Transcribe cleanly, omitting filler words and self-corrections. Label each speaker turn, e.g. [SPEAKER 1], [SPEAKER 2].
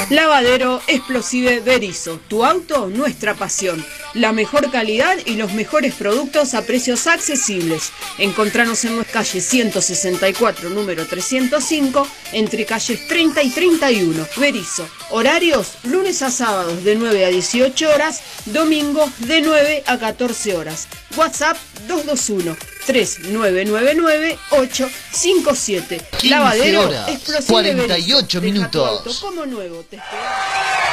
[SPEAKER 1] Lavadero Explosive Berisso, tu auto, nuestra pasión. La mejor calidad y los mejores productos a precios accesibles. Encontranos en nuestra calle 164, número 305, entre calles 30 y 31. Berisso. Horarios, lunes a sábados de 9 a 18 horas, domingos de 9 a 14 horas. WhatsApp 221-3999-857. Lavadero
[SPEAKER 2] horas,
[SPEAKER 1] Explosive
[SPEAKER 2] 48
[SPEAKER 1] Berisso.
[SPEAKER 2] minutos.
[SPEAKER 1] Deja tu auto como nuevo, te esperamos.